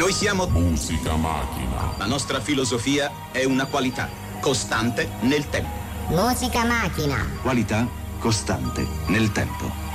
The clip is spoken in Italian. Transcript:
Noi siamo Musica Macchina. La nostra filosofia è una qualità costante nel tempo. Musica Macchina. Qualità costante nel tempo.